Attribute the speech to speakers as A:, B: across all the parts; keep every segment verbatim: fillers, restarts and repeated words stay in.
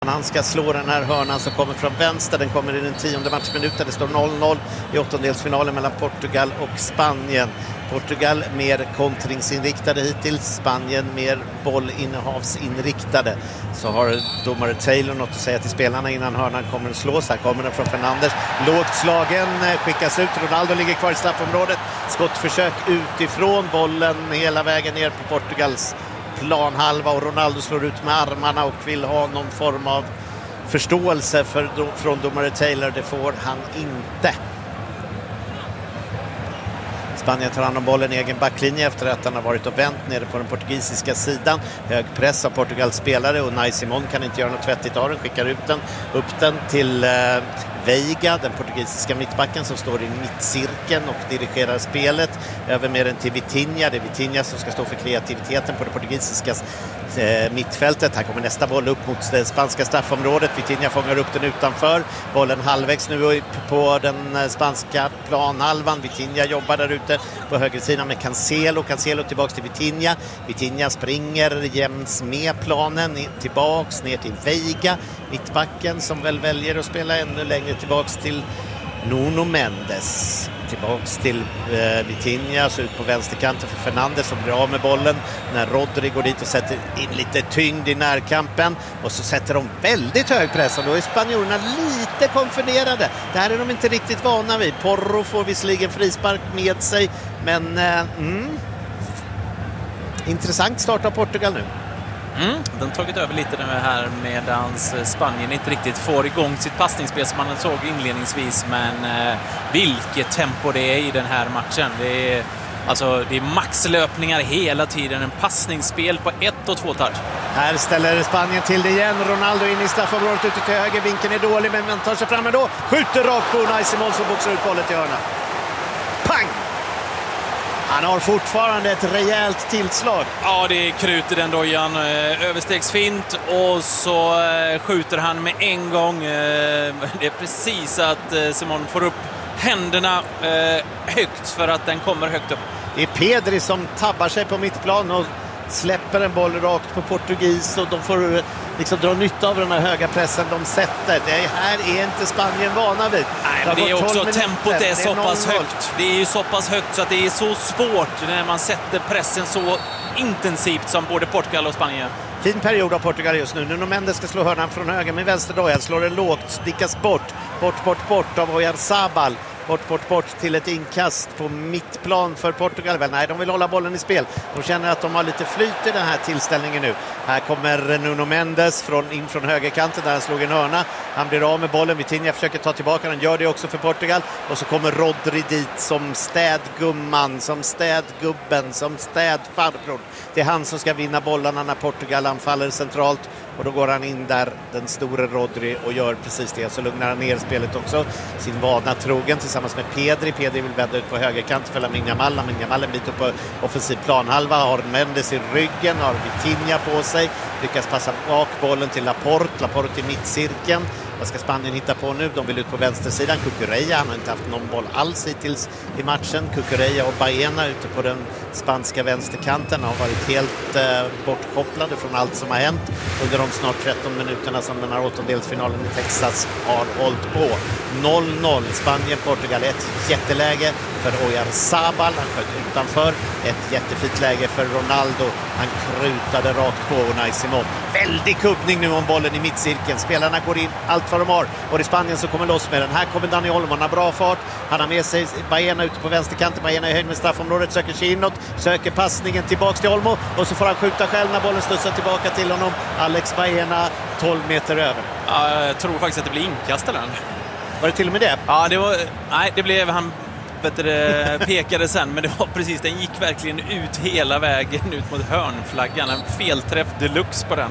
A: Han ska slå den här hörnan som kommer från vänster. Den kommer i den tionde matchminuten. Det står noll noll i åttondelsfinalen mellan Portugal och Spanien. Portugal mer kontringsinriktade hittills, Spanien mer bollinnehavsinriktade. Så har domare Taylor något att säga till spelarna innan hörnan kommer att slås. Här kommer den från Fernandes. Lågt slagen, skickas ut. Ronaldo ligger kvar i straffområdet. Skottförsök utifrån, bollen hela vägen ner på Portugals planhalva och Ronaldo slår ut med armarna och vill ha någon form av förståelse för, från domare Taylor. Det får han inte. Spanien tar hand om bollen i egen backlinje efter att han har varit och vänt nere på den portugisiska sidan. Hög press av Portugals spelare och Unai Simon kan inte göra något vettigt av den. Skickar ut den, upp den till eh, Veiga, den portugisiska mittbacken som står i mittcirkeln och dirigerar spelet. Över mer än till Vitinha. Det är Vitinha som ska stå för kreativiteten på det portugisiska eh, mittfältet. Här kommer nästa boll upp mot det spanska straffområdet. Vitinha fångar upp den utanför. Bollen halvvägs nu upp på den spanska planhalvan. Vitinha jobbar där ute på högersidan med Cancelo. Cancelo tillbaks till Vitinha. Vitinha springer jäms med planen tillbaks ner till Veiga, mittbacken som väl väljer att spela ännu längre tillbaks till Nuno Mendes. Tillbaks till eh, Vitinha, så ut på vänsterkanten för Fernandes som blir av med bollen när Rodri går dit och sätter in lite tyngd i närkampen och så sätter de väldigt hög press och då är spanjorerna lite konfunderade. Det här är de inte riktigt vana vid. Porro får visserligen frispark med sig, men eh, mm, intressant start av Portugal nu.
B: Mm, den har tagit över lite nu här medan Spanien inte riktigt får igång sitt passningsspel som man såg inledningsvis, men eh, vilket tempo det är i den här matchen. Det är, alltså, det är maxlöpningar hela tiden, en passningsspel på ett och två touch.
A: Här ställer Spanien till det igen. Ronaldo in i straffområdet ute till höger. Vinkeln är dålig men man tar sig fram ändå. Skjuter rakt på Unai Simon som boxar ut bollen till hörna. Pang! Han har fortfarande ett rejält tillslag.
B: Ja, det är krut i den dojan. Överstegsfint och så skjuter han med en gång. Det är precis att Simon får upp händerna högt för att den kommer högt upp.
A: Det är Pedri som tabbar sig på mittplan och släpper en boll rakt på portugis och de får liksom dra nytta av den här höga pressen de sätter. Det här är inte Spanien vana vid.
B: Nej, men det är också tempot är, det är så pass högt. Det är ju så pass högt så att det är så svårt när man sätter pressen så intensivt som både Portugal och Spanien.
A: Fin period av Portugal just nu. Nuno Mendes ska slå hörnan från höger med vänster då. Han slår den lågt, stickas bort. Bort, bort, bort av Oyarzabal. Bort, bort, bort till ett inkast på mittplan för Portugal. Väl, nej, de vill hålla bollen i spel. De känner att de har lite flyt i den här tillställningen nu. Här kommer Nuno Mendes från, in från högerkanten där han slog en hörna. Han blir av med bollen. Vitinha försöker ta tillbaka den. Gör det också för Portugal. Och så kommer Rodri dit som städgumman, som städgubben, som städfarbror. Det är han som ska vinna bollarna när Portugal anfaller centralt. Och då går han in där, den stora Rodri, och gör precis det. Så lugnar han ner spelet också. Sin vana trogen tillsammans med Pedri. Pedri vill vända ut på högerkant för Lamine Yamal. Lamine Yamal en bit upp på offensiv planhalva. Har Mendes i ryggen, har Vitinha på sig. Lyckas passa bak bollen till Laporte. Laporte i mittcirkeln. Vad ska Spanien hitta på nu? De vill ut på vänstersidan. Cucurella, han har inte haft någon boll alls hittills i matchen. Cucurella och Baena ute på den spanska vänsterkanten har varit helt eh, bortkopplade från allt som har hänt under de snart tretton minuterna som den här åttondelsfinalen i Texas har hållit på. noll noll Spanien-Portugal. Ett jätteläge för Oyarzabal. Han sköt utanför. Ett jättefint läge för Ronaldo. Han krutade rakt på Unai Simon. Väldig kubbning nu om bollen i mittcirkeln. Spelarna går in allt vad de har. Och det är Spanien som kommer loss med den. Här kommer Dani Olmo. Han har bra fart. Han har med sig Baena ute på vänsterkanten. Baena är höjd med straffområdet. Söker sig inåt. Söker passningen tillbaks till Olmo. Och så får han skjuta själv när bollen studsar tillbaka till honom. Alex Baena tolv meter över.
B: Ja, jag tror faktiskt att det blir inkast eller?
A: Var det till och med det?
B: Ja, det var... Nej, det blev han... Det pekade sen, men det var precis, den gick verkligen ut hela vägen ut mot hörnflaggan. En felträff deluxe på den.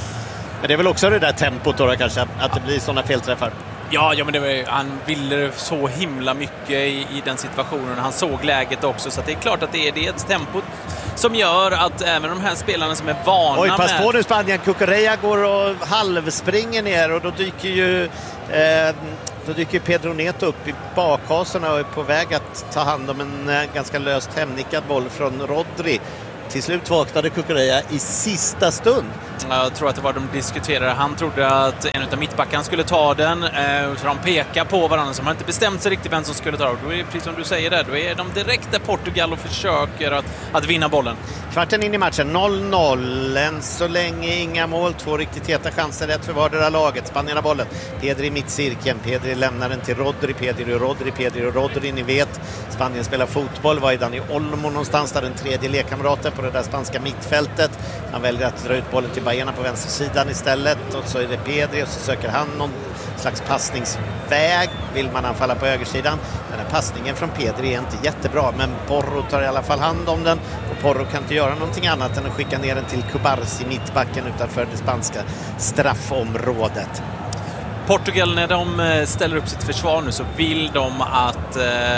A: Men det är väl också det där tempot då kanske, att ja. Det blir sådana felträffar.
B: Ja, ja men det var, han ville så himla mycket i, i den situationen. Han såg läget också, så att det är klart att det är det ett tempo som gör att även de här spelarna som är vana
A: Oj, pass
B: med...
A: på nu Spanien. Cucurella går och halvspringer ner och då dyker ju... Eh, Då dyker Pedro Neto upp i bakhasorna och är på väg att ta hand om en eh, ganska löst hemnickad boll från Rodri. Till slut vaknade Cucurella i sista stund.
B: Jag tror att det var de diskuterade. Han trodde att en av mittbackarna skulle ta den. Eh, så de pekar på varandra som har inte bestämt sig riktigt vem som skulle ta den. Då är det precis som du säger där. Då är de direkt där Portugal och försöker att, att vinna bollen.
A: Kvarten in i matchen, noll noll. Än så länge inga mål. Två riktigt heta chanser, rätt för vardera laget. Spanien har bollen. Pedri i mittcirkeln. Pedri lämnar den till Rodri. Pedri och Rodri. Pedri och Rodri, ni vet. Spanien spelar fotboll. Var är Dani Olmo någonstans? Där den tredje lekkamraten på det där spanska mittfältet. Han väljer att dra ut bollen till Baena på vänstersidan istället. Och så är det Pedri och så söker han någon slags passningsväg. Vill man anfalla på högersidan. Den här passningen från Pedri är inte jättebra. Men Porro tar i alla fall hand om den. Och Porro kan inte göra någonting annat än att skicka ner den till Kubarsi, mittbacken utanför det spanska straffområdet.
B: Portugal, när de ställer upp sitt försvar nu, så vill de att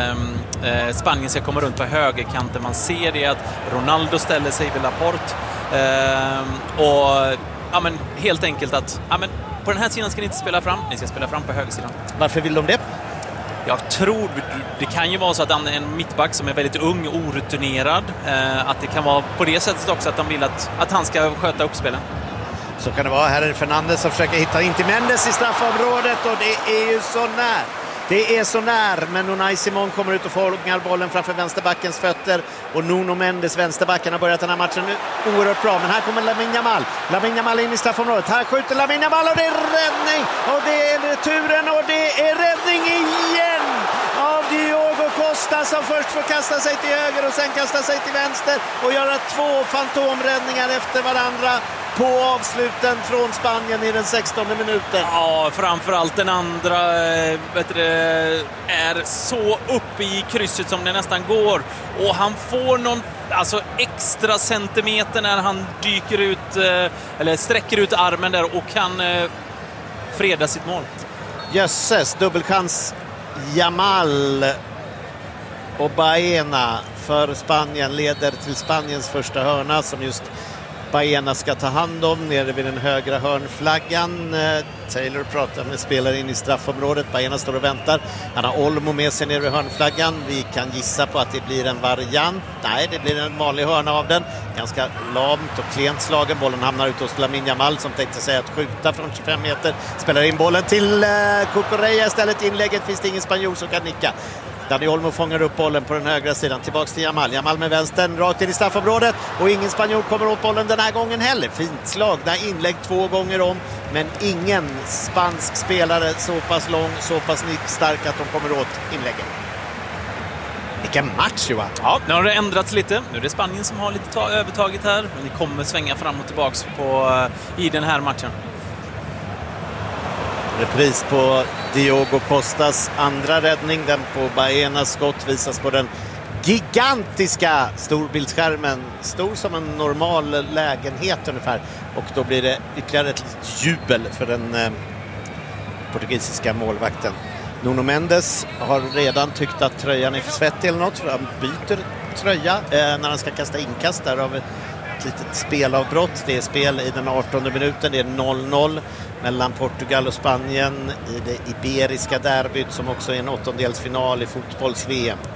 B: eh, Spanien ska komma runt på högerkanten. Man ser det att Ronaldo ställer sig vid Laporte. Eh, och ja, men, helt enkelt att ja, men, på den här sidan ska ni inte spela fram, ni ska spela fram på högersidan.
A: Varför vill de det?
B: Jag tror, det kan ju vara så att en mittback som är väldigt ung och orutinerad, eh, att det kan vara på det sättet också att de vill att, att han ska sköta uppspelen.
A: Så kan det vara. Här är det Fernandes som försöker hitta in till Mendes i straffområdet och det är ju så när. Det är så när, men Unai Simon kommer ut och fångar bollen framför vänsterbackens fötter och Nuno Mendes, vänsterbacken, har börjat den här matchen oerhört bra. Men här kommer Lamine Yamal. Lamine Yamal in i straffområdet. Här skjuter Lamine Yamal och det är räddning! Och det är returen och det är räddning igen! Av Diogo Costa som först får kasta sig till höger och sen kasta sig till vänster och göra två fantomräddningar efter varandra på avsluten från Spanien i den sextonde minuten.
B: Ja, framförallt den andra vet du, är så uppe i krysset som det nästan går. Och han får någon alltså, extra centimeter när han dyker ut eller sträcker ut armen där och kan freda sitt mål.
A: Jösses, dubbelchans. Yamal och Baena för Spanien leder till Spaniens första hörna som just Baena ska ta hand om nere vid den högra hörnflaggan. Taylor pratar med spelare in i straffområdet. Baena står och väntar. Han har Olmo med sig nere vid hörnflaggan. Vi kan gissa på att det blir en variant. Nej, det blir en vanlig hörna av den. Ganska lamt och klent slagen. Bollen hamnar ut hos Lamine Yamal som tänkte sig att skjuta från tjugofem meter. Spelar in bollen till uh, Cucurella istället. Inlägget finns det ingen spanjor som kan nicka. Dani Olmo fångar upp bollen på den högra sidan. Tillbaks till Yamal. Yamal med vänstern rakt in i straffområdet. Och ingen spanjor kommer åt bollen den här gången heller. Fint slag. Där inlägg två gånger om. Men ingen spansk spelare så pass lång, så pass nickstark att de kommer åt inläggen. Vilken match, Johan!
B: Ja, nu har det ändrats lite. Nu är det Spanien som har lite ta- övertaget här. Ni kommer svänga fram och tillbaks på, i den här matchen.
A: Repris på Diogo Costas andra räddning. Den på Baenas skott visas på den gigantiska storbildsskärmen. Stor som en normal lägenhet ungefär. Och då blir det ytterligare ett litet jubel för den eh, portugisiska målvakten. Nuno Mendes har redan tyckt att tröjan är för svettig eller något. För han byter tröja eh, när han ska kasta inkast. Där av ett litet spelavbrott. Det är spel i den artonde minuten. Det är noll noll mellan Portugal och Spanien i det iberiska derbyt som också är en åttondelsfinal i fotbolls-V M.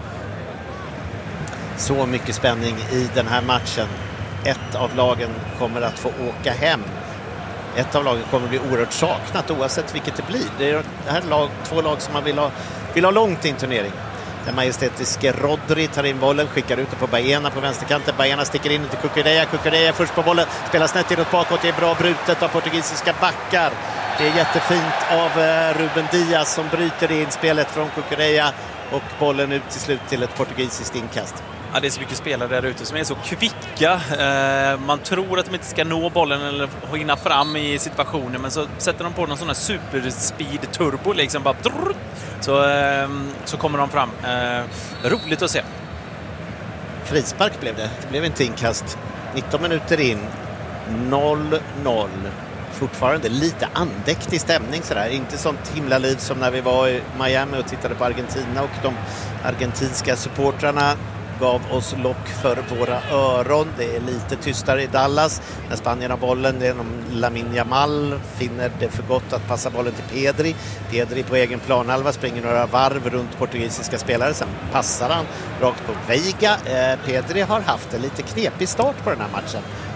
A: Så mycket spänning i den här matchen. Ett av lagen kommer att få åka hem. Ett av lagen kommer att bli oerhört saknat oavsett vilket det blir. Det är det här lag, två lag som man vill ha, vill ha långt i en turnering. Den majestätiske Rodri tar in bollen, skickar ut det på Baena på vänsterkanten. Baena sticker in till Cucurella. Cucurella först på bollen, spelar snett inåt bakåt. Det är bra brutet av portugisiska backar. Det är jättefint av Ruben Diaz som bryter in spelet från Cucurella och bollen ut till slut till ett portugisiskt inkast.
B: Ja, det är så mycket spelare där ute som är så kvicka. Eh, man tror att de inte ska nå bollen eller hinna fram i situationen, men så sätter de på någon sån här superspeed turbo liksom bara drrr, så, eh, så kommer de fram. Eh, roligt att se.
A: Frispark blev det. Det blev inte inkast. nitton minuter in. noll noll. Fortfarande lite andäktig stämning sådär. Inte sånt himla liv som när vi var i Miami och tittade på Argentina och de argentinska supportrarna gav oss lock för våra öron. Det är lite tystare i Dallas. När Spanien har bollen genom Lamine Yamal finner det för gott att passa bollen till Pedri. Pedri på egen planhalva springer några varv runt portugisiska spelare. Sen passar han rakt på Veiga. Eh, Pedri har haft en lite knepig start på den här matchen.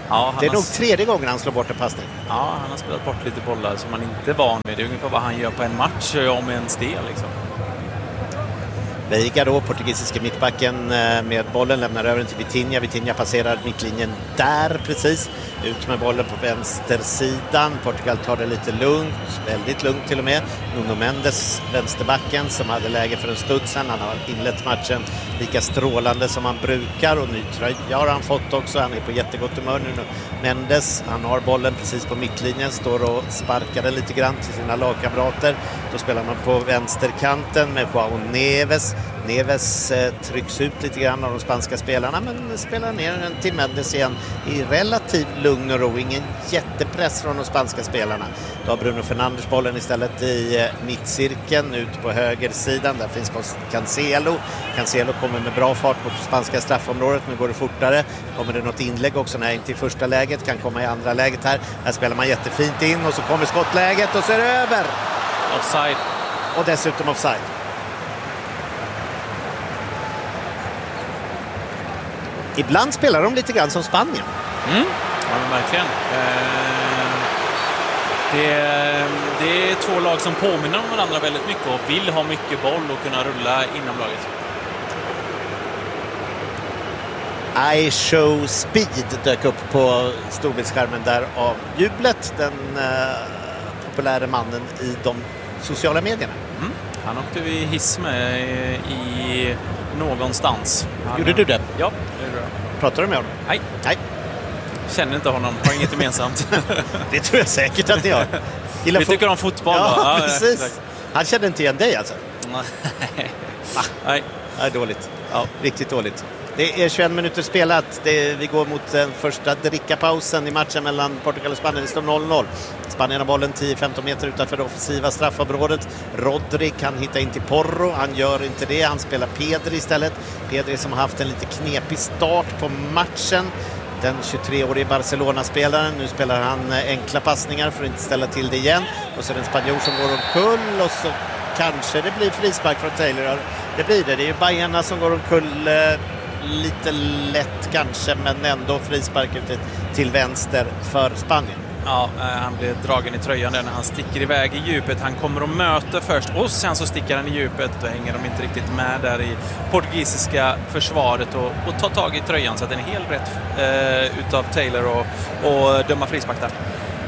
B: Ja,
A: det är
B: har...
A: nog tredje gången han slår bort en passning.
B: Ja, han har spelat bort lite bollar som man inte är van med. Det är ungefär vad han gör på en match om en stel liksom.
A: Veiga då, portugisiska mittbacken med bollen, lämnar över den till Vitinha. Vitinha passerar mittlinjen där precis. Ut med bollen på vänstersidan. Portugal tar det lite lugnt, väldigt lugnt till och med. Nuno Mendes, vänsterbacken, som hade läge för en stund sedan. Han har inlett matchen lika strålande som han brukar, och ny tröja har han fått också. Han är på jättegott humör nu. Mendes, han har bollen precis på mittlinjen, står och sparkar den lite grann till sina lagkamrater. Då spelar man på vänsterkanten med Joao Neves. Neves eh, trycks ut lite grann av de spanska spelarna, men spelar ner den till Mendes igen i relativt lugn och ro. Ingen jättepress från de spanska spelarna. Då har Bruno Fernandes bollen istället i eh, mittcirkeln ut på högersidan. Där finns Cancelo. Cancelo kommer med bra fart mot spanska straffområdet. Nu går det fortare. Kommer det något inlägg också? Nej, inte i första läget. Kan komma i andra läget här. Här spelar man jättefint in och så kommer skottläget och så är det över.
B: Offside.
A: Och dessutom offside. Ibland spelar de lite grann som Spanien.
B: Mm. Ja, men verkligen. Eh, det, det är två lag som påminner om varandra väldigt mycket och vill ha mycket boll och kunna rulla inom laget.
A: I show speed dök upp på storbildsskärmen där av jublet, den eh, populära mannen i de sociala medierna.
B: Mm. Han åkte vi hiss med i någonstans. Han,
A: Gjorde du det?
B: Ja, det gjorde jag.
A: Pratar du med honom?
B: Nej.
A: Nej.
B: Känner inte honom, har inget gemensamt.
A: Det tror jag säkert att ni har.
B: Gillar vi tycker om fotboll.
A: Ja,
B: ja,
A: precis. Ja, han kände inte igen dig alltså?
B: Nej.
A: Va?
B: Nej.
A: Ja, dåligt. Ja, riktigt dåligt. Det är tjugoett minuter spelat. Det, vi går mot den första drickapausen i matchen mellan Portugal och Spanien. Det står noll noll. Spanien har bollen tio femton meter utanför det offensiva straffområdet. Rodri kan hitta in till Porro. Han gör inte det. Han spelar Pedri istället. Pedri som har haft en lite knepig start på matchen. Den tjugotre-årige Barcelona-spelaren. Nu spelar han enkla passningar för att inte ställa till det igen. Och så är det en spanjor som går omkull och så kanske det blir frispark från Taylor. Det blir det. Det är ju Baena som går omkull lite lätt kanske, men ändå frispark ut till vänster för Spanien.
B: Ja, han blir dragen i tröjan där när han sticker iväg i djupet. Han kommer och möter först och sen så sticker han i djupet. Då hänger de inte riktigt med där i portugisiska försvaret och, och tar tag i tröjan, så att den är helt rätt eh, utav Taylor och, och döma frispark där.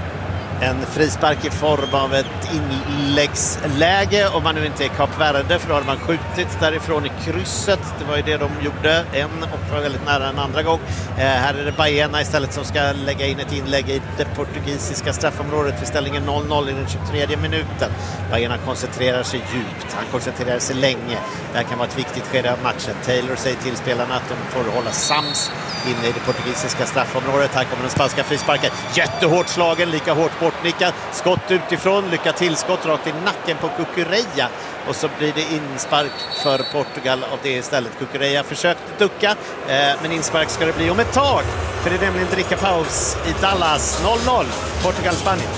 A: En frispark i form av ett inläggsläge, om man nu inte är Kap Verde, för då har man skjutit därifrån i krysset. Det var ju det de gjorde en och var väldigt nära en andra gång. Eh, här är det Baena istället som ska lägga in ett inlägg i det portugisiska straffområdet vid ställningen noll noll i den tjugotredje minuten. Baena koncentrerar sig djupt, han koncentrerar sig länge. Det här kan vara ett viktigt skede av matchen. Taylor säger till spelarna att de får hålla sams inne i det portugisiska straffområdet. Här kommer den spanska frisparken. Jättehårt slagen, lika hårt bortnickad. Skott utifrån, lycka tillskott rakt i nacken på Cucurella. Och så blir det inspark för Portugal av det istället. Cucurella försökte ducka, eh, men inspark ska det bli om ett tag. För det är nämligen drickapaus i Dallas. noll noll, Portugal-Spanien.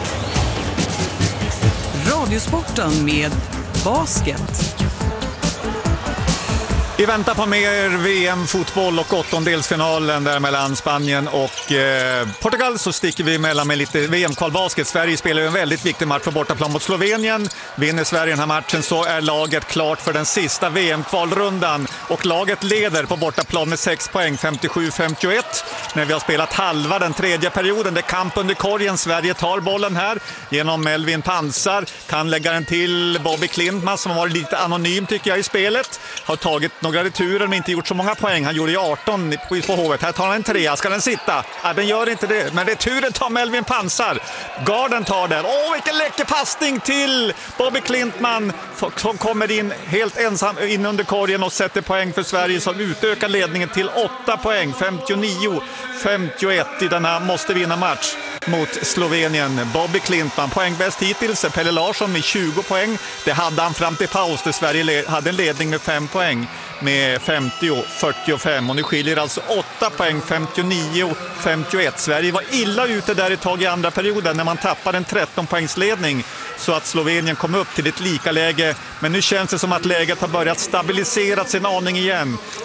C: Radiosporten med basket.
D: Vi väntar på mer V M-fotboll och åttondelsfinalen där mellan Spanien och eh, Portugal, så sticker vi emellan med lite V M-kvalbasket. Sverige spelar ju en väldigt viktig match på bortaplan mot Slovenien. Vinner Sverige den här matchen så är laget klart för den sista V M-kvalrundan och laget leder på bortaplan med sex poäng, femtiosju femtioett, när vi har spelat halva den tredje perioden. Det är kamp under korgen. Sverige tar bollen här genom Melvin Pansar, kan lägga den till Bobby Klintman som har varit lite anonym tycker jag i spelet. Har tagit några returer men inte gjort så många poäng. Han gjorde ju arton på, på hovet. Här tar han en trea. Ska den sitta? Ja, den gör inte det. Men returen tar Melvin Pansar. Garden tar den. Åh, vilken läcker passning till Bobby Klintman som kommer in helt ensam in under korgen och sätter poäng för Sverige som utökar ledningen till åtta poäng. femtionio femtioett i denna måste vinna match mot Slovenien. Bobby Klintman poängbäst hittills. Pelle Larsson med tjugo poäng. Det hade han fram till paus där Sverige hade en ledning med fem poäng med femtio fyrtiofem och nu skiljer alltså åtta poäng, femtionio femtioett. Sverige var illa ute där ett tag i andra perioden när man tappade en tretton poängsledning så att Slovenien kom upp till ett lika läge, men nu känns det som att läget har börjat stabilisera sin aning igen.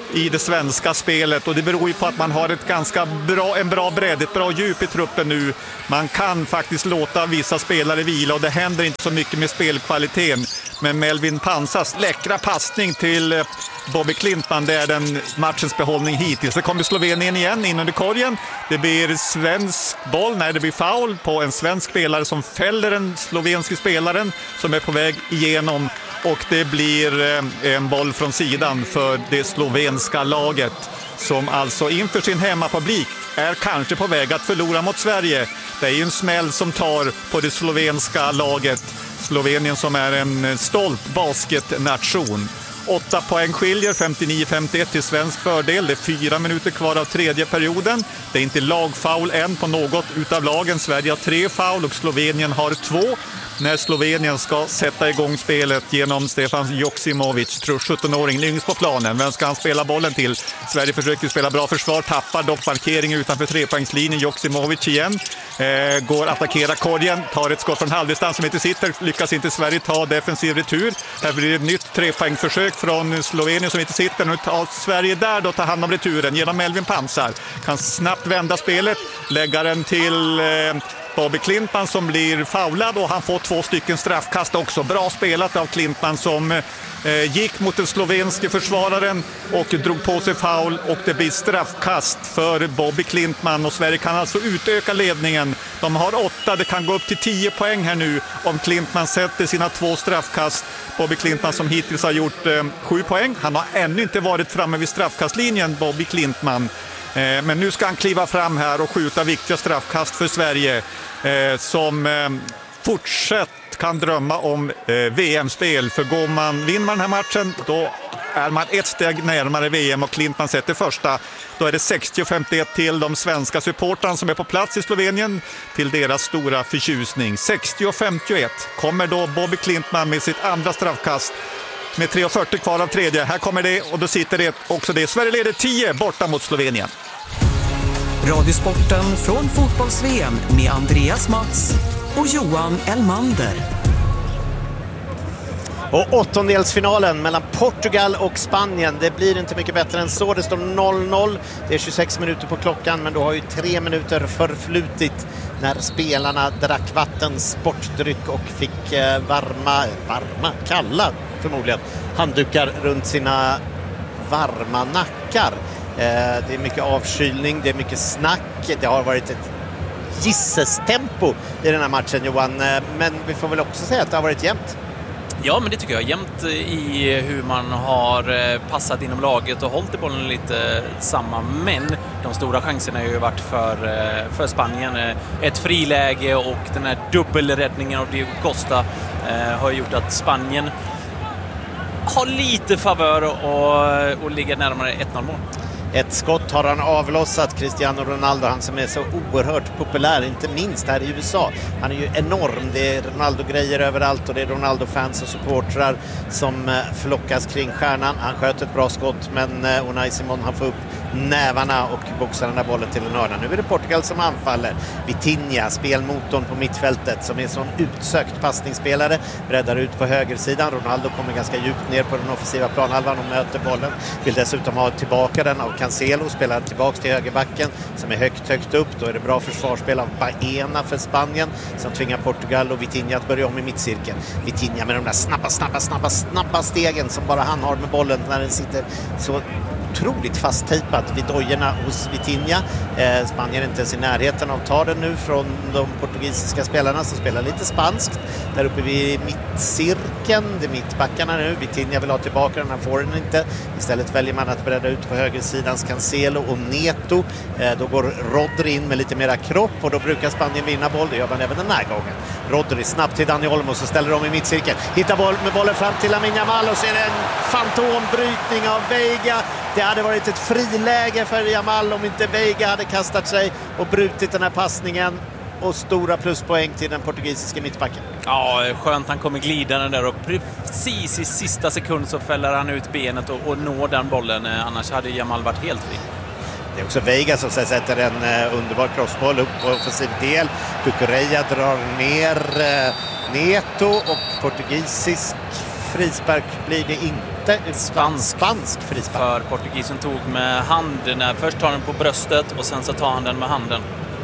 D: i det svenska spelet, och det beror ju på att man har ett ganska bra, en bra bredd, ett bra djup i truppen nu. Man kan faktiskt låta vissa spelare vila och det händer inte så mycket med spelkvaliteten. Men Melvin Pansas läckra passning till Bobby Klintman, det är den matchens behållning hittills. Det kommer Slovenien igen in under korgen. Det blir svensk boll, nej det blir foul på en svensk spelare som fäller den slovenske spelaren som är på väg igenom. Och det blir en boll från sidan för det slovenska laget som alltså inför sin hemmapublik är kanske på väg att förlora mot Sverige. Det är ju en smäll som tar på det slovenska laget. Slovenien som är en stolt basketnation. Åtta poäng skiljer, femtionio femtioett till svensk fördel. Det är fyra minuter kvar av tredje perioden. Det är inte lagfoul än på något utav lagen. Sverige har tre foul och Slovenien har två. När Slovenien ska sätta igång spelet genom Stefan Joksimovic, tror sjuttonåringen yngst på planen. Vem ska han spela bollen till? Sverige försöker spela bra försvar, tappar dock markering utanför trepoängslinjen. Joksimovic igen, eh, går attackera korgen, tar ett skott från halvdistans som inte sitter, lyckas inte Sverige ta defensiv retur. Här blir det ett nytt trepoängsförsök från Slovenien som inte sitter. Nu tar Sverige där då tar hand om returen genom Melvin Pansar. Kan snabbt vända spelet, lägga den till Eh, Bobby Klintman som blir foulad och han får två stycken straffkast också. Bra spelat av Klintman som eh, gick mot den slovenske försvararen och drog på sig foul, och det blir straffkast för Bobby Klintman och Sverige kan alltså utöka ledningen. De har åtta, det kan gå upp till tio poäng här nu om Klintman sätter sina två straffkast. Bobby Klintman som hittills har gjort eh, sju poäng. Han har ännu inte varit framme vid straffkastlinjen, Bobby Klintman. Men nu ska han kliva fram här och skjuta viktiga straffkast för Sverige eh, som eh, fortsatt kan drömma om eh, V M-spel. För går man, vinner man den här matchen, då är man ett steg närmare V M och Klintman sätter första. Då är det sextio femtioett till de svenska supportrarna som är på plats i Slovenien till deras stora förtjusning. sextio femtioett kommer då Bobby Klintman med sitt andra straffkast. Med tre fyrtio kvar av tredje. Här kommer det och då sitter det också det. Sverige leder tio borta mot Slovenien.
C: Radiosporten från fotbolls-V M med Andreas Mats och Johan Elmander.
A: Och åttondelsfinalen mellan Portugal och Spanien, det blir inte mycket bättre än så. Det står noll noll, det är tjugosex minuter på klockan, men då har ju tre minuter förflutit när spelarna drack vatten, sportdryck och fick eh, varma, varma, kalla förmodligen, handdukar runt sina varma nackar. Eh, det är mycket avkylning, det är mycket snack, det har varit ett gissestempo i den här matchen, Johan, eh, men vi får väl också säga att det har varit jämnt.
B: Ja, men det tycker jag. Jämnt i hur man har passat inom laget och hållit i bollen lite samma. Men de stora chanserna har ju varit för, för Spanien. Ett friläge och den här dubbelräddningen av Diego Costa eh, har gjort att Spanien har lite favör och, och ligger närmare ett noll mål.
A: Ett skott har han avlossat, Cristiano Ronaldo, han som är så oerhört populär, inte minst här i U S A. Han är ju enorm, det är Ronaldo-grejer överallt och det är Ronaldo-fans och supportrar som flockas kring stjärnan. Han sköt ett bra skott, men Unai Simon han får upp nävarna och boxar den där bollen till en hörna. Nu är det Portugal som anfaller. Vitinha, spelmotorn på mittfältet, som är en sån utsökt passningsspelare, breddar ut på högersidan. Ronaldo kommer ganska djupt ner på den offensiva planhalvan och möter bollen. Vill dessutom ha tillbaka den av Cancelo, spelar tillbaka till högerbacken som är högt, högt upp. Då är det bra försvarsspel av Baena för Spanien som tvingar Portugal och Vitinha att börja om i mittcirkeln. Vitinha med de där snabba, snabba, snabba, snabba stegen som bara han har med bollen när den sitter så otroligt fasttejpad vid dojorna hos Vitinha. Eh, Spanien är inte ens i närheten av tar den nu från de portugisiska spelarna som spelar lite spanskt. Där uppe vid mittcirkeln, det är mittbackarna nu. Vitinha vill ha tillbaka den, han får den inte. Istället väljer man att bredda ut på högersidans Cancelo och Neto. Eh, då går Rodri in med lite mera kropp och då brukar Spanien vinna boll. Det gör man även den här gången. Rodri snabbt till Dani Olmo, så ställer de i mittcirkeln. Hittar boll med bollen fram till Lamine Yamal och så är det en fantombrytning av Veiga. Det hade varit ett friläge för Yamal om inte Veiga hade kastat sig och brutit den här passningen, och stora pluspoäng till den portugisiska mittbacken.
B: Ja, skönt han kommer glidande där och precis i sista sekund så fäller han ut benet och, och når den bollen. Annars hade Yamal varit helt fri.
A: Det är också Veiga som sätter en uh, underbar crossboll upp på offensiv del. Cucurella drar ner uh, Neto och portugisisk frispark blir det inte.
B: Spansk,
A: spansk frispark.
B: För portugisen tog med handen. Först tar den på bröstet och sen så tar han den med handen.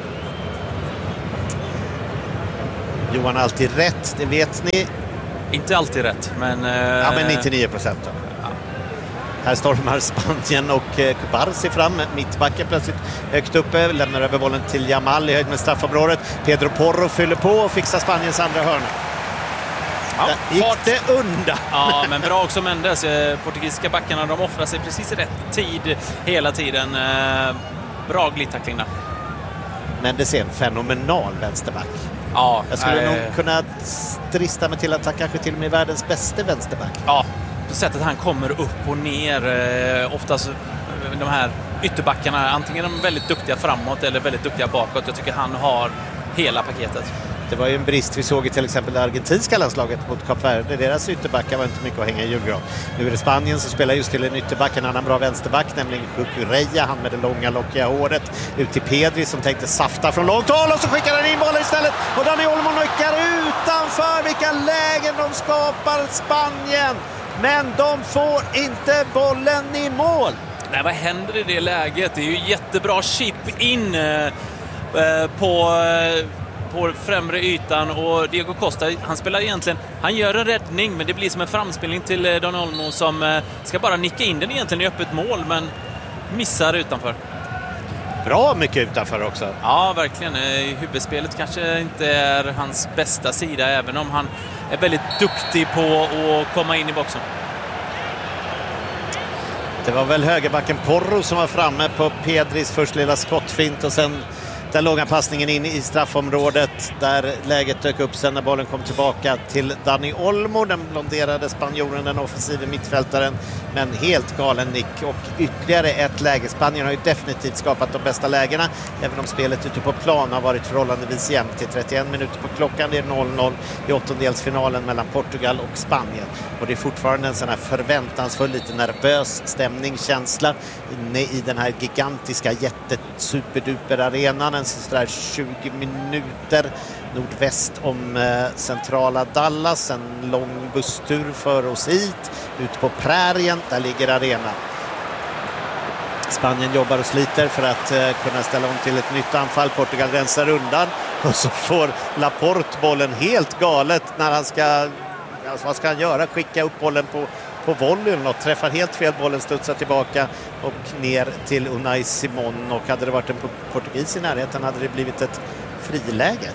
A: Johan har alltid rätt, det vet ni.
B: Inte alltid rätt, men... Eh...
A: Ja, men nittionio procent då. Ja. Här stormar Spanien och eh, Kubarsi fram. Mittbacken plötsligt högt uppe. Lämnar över bollen till Yamal i höjd med straffområdet. Pedro Porro fyller på och fixar Spaniens andra hörna.
B: Ja,
A: gick det undan.
B: Ja, men bra också Mendes. Portugisiska backarna, de offrar sig precis i rätt tid hela tiden. Eh, bra glidtackling där.
A: Mendes är en fenomenal vänsterback.
B: Ja,
A: jag skulle
B: äh...
A: nog kunna drista mig till att han kanske till och med är världens bästa vänsterback.
B: Ja, på sättet han kommer upp och ner. Eh, oftast de här ytterbackarna, antingen är de väldigt duktiga framåt eller väldigt duktiga bakåt. Jag tycker han har hela paketet.
A: Det var ju en brist vi såg i till exempel det argentinska landslaget mot Kap Verde. Deras ytterbackar var inte mycket att hänga i julgran. Nu är det Spanien som spelar just till en ytterback, en annan bra vänsterback, nämligen Cucurella, han med det långa lockiga håret, ut till Pedri som tänkte safta från långt håll och så skickar han in bollen istället. Och Dani Olmo nyckar utanför. Vilka lägen de skapar, Spanien! Men de får inte bollen i mål.
B: Nej, vad händer i det läget? Det är ju jättebra chip in eh, på... Eh, på främre ytan och Diego Costa, han spelar egentligen, han gör en räddning men det blir som en framspelning till Dani Olmo som ska bara nicka in den egentligen i öppet mål men missar utanför.
A: Bra mycket utanför också.
B: Ja, verkligen. Huvudspelet kanske inte är hans bästa sida även om han är väldigt duktig på att komma in i boxen.
A: Det var väl högerbacken Porro som var framme på Pedris först lilla skottfint och sen den långa passningen in i straffområdet där läget dök upp sen när bollen kom tillbaka till Dani Olmo, den blonderade spanjoren, den offensiva mittfältaren, men helt galen nick och ytterligare ett läge. Spanien har ju definitivt skapat de bästa lägena, även om spelet ute på plan har varit förhållandevis jämnt. Till trettioen minuter på klockan, det är noll noll i åttondelsfinalen mellan Portugal och Spanien, och det är fortfarande en sån här förväntansfull, lite nervös stämningskänsla inne i den här gigantiska jättesuperduper arenan. En sådär tjugo minuter nordväst om eh, centrala Dallas, en lång busstur för oss hit ut på prärien, där ligger arenan. Spanien jobbar och sliter för att eh, kunna ställa om till ett nytt anfall. Portugal rensar undan och så får Laporte bollen helt galet när han ska, alltså vad ska han göra? Skicka upp bollen på på volleyn och träffar helt fel, bollen studsar tillbaka och ner till Unai Simon, och hade det varit en portugis i närheten hade det blivit ett friläge.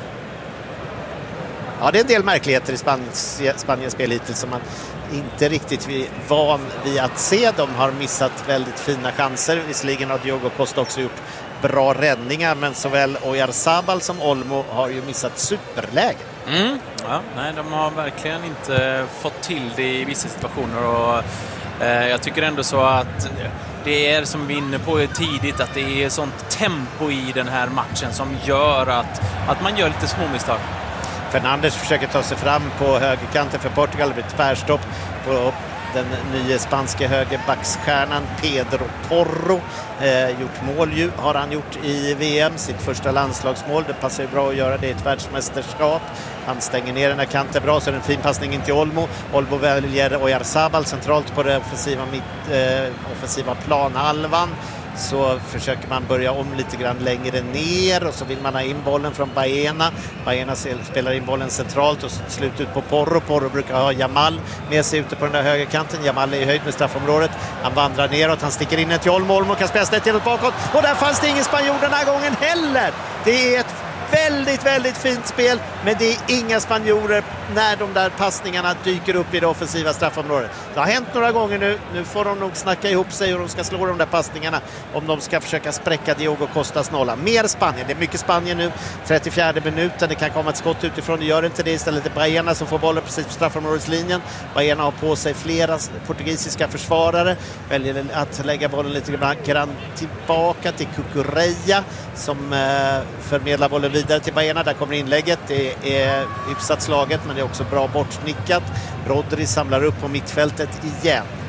A: Ja, det är en del märkligheter i Spaniens, Spaniens spel hittills som man inte riktigt är van vid att se. De har missat väldigt fina chanser. Visserligen har Diogo Costa också gjort bra räddningar, men såväl Oyarzabal som Olmo har ju missat superlägen.
B: Mm. Ja, nej, de har verkligen inte fått till det i vissa situationer och eh, jag tycker ändå så att det är, som vi är inne på tidigt, att det är sånt tempo i den här matchen som gör att, att man gör lite små misstag.
A: Fernandes försöker ta sig fram på högerkanten för Portugal. Det blir tvärstopp på den nya spanska högerbacksstjärnan Pedro Porro. Eh, gjort mål ju, har han gjort i V M, sitt första landslagsmål. Det passar ju bra att göra det i ett världsmästerskap. Han stänger ner den här kanten bra, så är det en fin passning in till Olmo. Olmo väljer Oyarzabal centralt på den offensiva, mitt, eh, offensiva planhalvan. Så försöker man börja om lite grann längre ner och så vill man ha in bollen från Baena. Baena spelar in bollen centralt och slut ut på Porro. Porro brukar ha Yamal med sig ute på den där högerkanten. Yamal är i höjd med straffområdet. Han vandrar neråt, han sticker in ett till Olmo. Olmo kan spela snett inåt bakåt och där fanns det ingen spanjor den här gången heller. Det är ett väldigt, väldigt fint spel, men det är inga spanjorer när de där passningarna dyker upp i det offensiva straffområdet. Det har hänt några gånger nu. Nu får de nog snacka ihop sig och de ska slå de där passningarna om de ska försöka spräcka Diogo Costas nolla. Mer Spanien. Det är mycket Spanien nu. trettiofjärde minuten. Det kan komma ett skott utifrån. Det gör inte det. Istället är Baena som får bollen precis på straffområdeslinjen. Baena har på sig flera portugisiska försvarare. Väljer att lägga bollen lite grann tillbaka till Cucurella som eh, förmedlar bollen vidare till Baena. Där kommer inlägget. Det är hyfsat slaget, men det är också bra bortsnickat. Rodri samlar upp på mittfältet igen.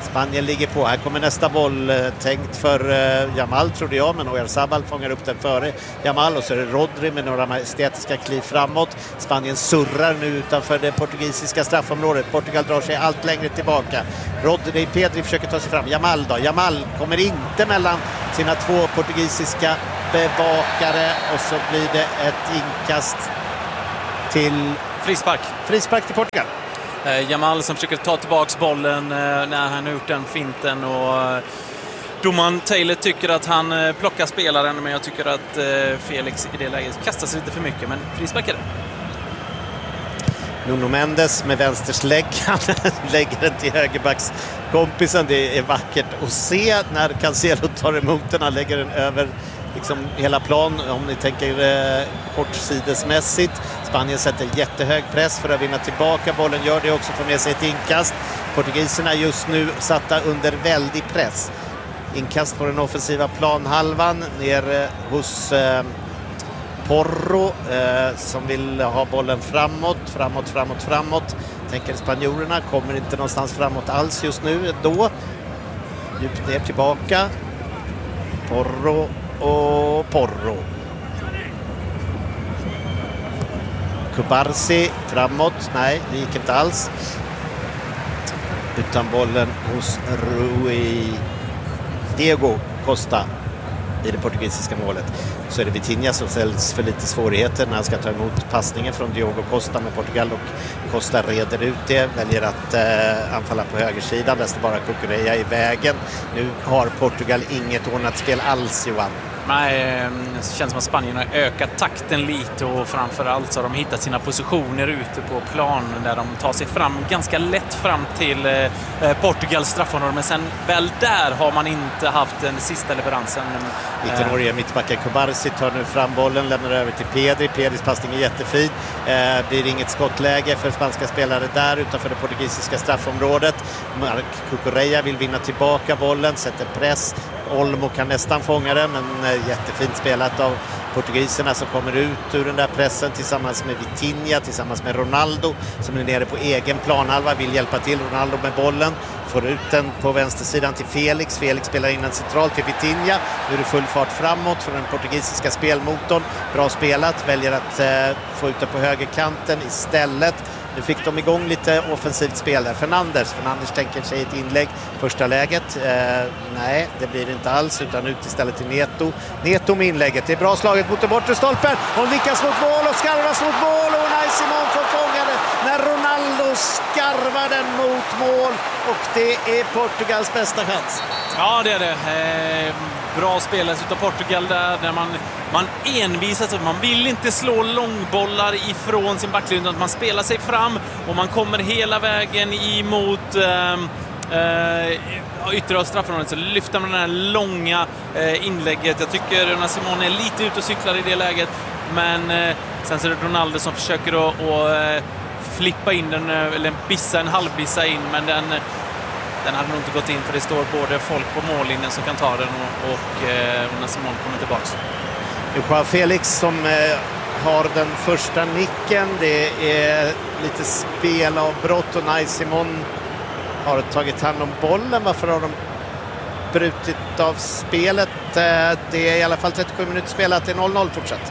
A: Spanien ligger på. Här kommer nästa boll, tänkt för Yamal trodde jag, men Oyarzabal fångar upp den före Yamal och så är det Rodri med några majestätiska kliv framåt. Spanien surrar nu utanför det portugisiska straffområdet. Portugal drar sig allt längre tillbaka. Rodri, Pedri försöker ta sig fram. Yamal då. Yamal kommer inte mellan sina två portugisiska bevakare och så blir det ett inkast till
B: frispark.
A: Frispark till Portugal.
B: Eh, Yamal som försöker ta tillbaks bollen eh, när han har gjort den finten och eh, domaren Taylor tycker att han eh, plockar spelaren, men jag tycker att eh, Felix i det läget kastar sig lite för mycket, men frispark är det.
A: Nuno Mendes med vänsterslägg lägger den till högerbackskompisen. Det är vackert att se när Cancelo tar emot den. Han lägger den över liksom hela plan, om ni tänker eh, kortsidesmässigt. Spanien sätter jättehög press för att vinna tillbaka. Bollen gör det också, får med sig ett inkast. Portugiserna just nu satta under väldig press. Inkast på den offensiva planhalvan ner eh, hos eh, Porro eh, som vill ha bollen framåt, framåt, framåt, framåt. Tänker spanjorerna, kommer inte någonstans framåt alls just nu då. Djupt ner tillbaka. Porro och Porro. Kubarsi framåt, nej det gick inte alls. Utan bollen hos Rui Diego Costa i det portugisiska målet. Så är det Vitinha som ställs för lite svårigheter när han ska ta emot passningen från Diogo Costa med Portugal, och Costa reder ut det, väljer att eh, anfalla på högersidan, där står bara Cucurella i vägen. Nu har Portugal inget ordnat spel alls, Johan.
B: Nej, det känns som att Spanien har ökat takten lite och framförallt så har de hittat sina positioner ute på plan där de tar sig fram ganska lätt fram till eh, Portugals straffområde, men sen väl där har man inte haft den sista leveransen.
A: nittonåriga mittbacken Kubarsi tar nu fram bollen, lämnar över till Pedri. Pedris passning är jättefin. Eh, blir inget skottläge för spanska spelare där utanför det portugisiska straffområdet. Marc Cucurella vill vinna tillbaka bollen, sätter press. Olmo kan nästan fånga den, men eh, jättefint spelat av portugiserna som kommer ut ur den där pressen tillsammans med Vitinha, tillsammans med Ronaldo som är nere på egen planhalva, vill hjälpa till. Ronaldo med bollen, får ut den på vänstersidan till Felix. Felix spelar in den centralt till Vitinha. Nu är det full fart framåt för den portugisiska spelmotorn. Bra spelat, väljer att eh, få ut den på högerkanten istället. Nu fick de igång lite offensivt spel där. Fernandes, Fernandes tänker sig ett inlägg. Första läget, eh, nej det blir det inte alls, utan ut istället till Neto. Neto med inlägget, det är bra slaget mot den bortre stolpen. Hon lyckas mot mål och skarvas mot mål och Unai Simon får fånga den när Ronaldo skarvar den mot mål, och det är Portugals bästa chans.
B: Ja, det är det. Eh, bra spelas utav Portugal där, där man, man envisas, man vill inte slå långbollar ifrån sin backlinje, man spelar sig fram och man kommer hela vägen emot eh, eh, yttre av straffområdet, så lyfter man det här långa eh, inlägget. Jag tycker Unai Simon är lite ute och cyklar i det läget, men eh, sen så är det Ronaldo som försöker att och, eh, flippa in den, eller bissa, en halvbissa in, men den Den hade nog inte gått in, för det står både folk på mållinjen som kan ta den och, och eh, när Simon kommer tillbaka.
A: Joao Felix som eh, har den första nicken. Det är lite spelavbrott och Unai Simon har tagit hand om bollen. Varför har de brutit av spelet? Eh, det är i alla fall trettiosju minuter spelat. Det är noll noll fortsatt.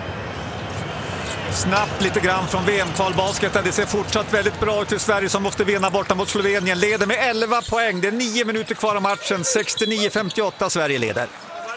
D: Snabbt lite grann från V M-kvalbasket. Det ser fortsatt väldigt bra ut i Sverige som måste vinna borta mot Slovenien. Leder med elva poäng. Det är nio minuter kvar av matchen. sextionio femtioåtta Sverige leder.